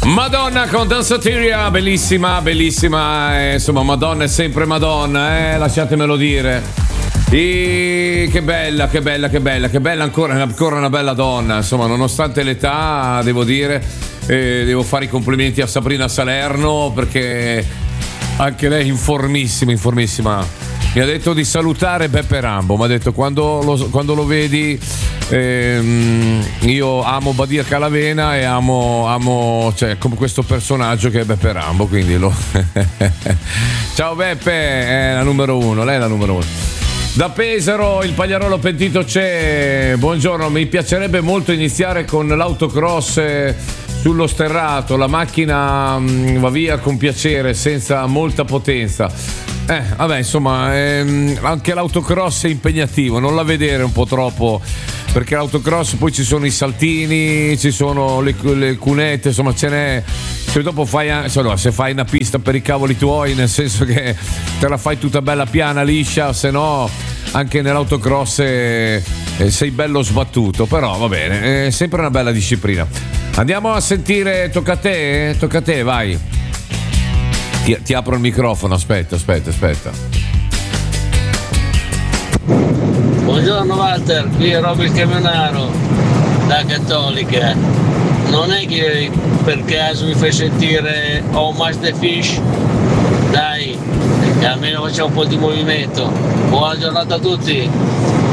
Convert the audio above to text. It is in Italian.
Madonna con Danzateria, bellissima, bellissima, insomma Madonna è sempre Madonna, lasciatemelo dire. E che bella, che bella, che bella, che bella, ancora una bella donna, insomma, nonostante l'età, devo dire, devo fare i complimenti a Sabrina Salerno perché anche lei informissima, informissima. Mi ha detto di salutare Beppe Rambo, mi ha detto quando lo vedi, io amo Badia Calavena e amo cioè, come questo personaggio che è Beppe Rambo, quindi ciao Beppe, è la numero uno, lei è la numero uno. Da Pesaro il Pagliarolo Pentito c'è, buongiorno, mi piacerebbe molto iniziare con l'autocross sullo sterrato, la macchina va via con piacere, senza molta potenza. Vabbè, insomma, anche l'autocross è impegnativo, non la vedere un po' troppo, perché l'autocross poi ci sono i saltini, ci sono le cunette, insomma ce n'è. Se dopo se fai una pista per i cavoli tuoi, nel senso che te la fai tutta bella piana, liscia, se no anche nell'autocross sei bello sbattuto, però va bene, è sempre una bella disciplina. Andiamo a sentire, tocca a te, vai. Ti apro il microfono, aspetta. Buongiorno Walter, qui è Robby il Camionaro da Cattolica. Non è che per caso mi fai sentire Oh Much the Fish? Dai, che almeno facciamo un po' di movimento. Buona giornata a tutti.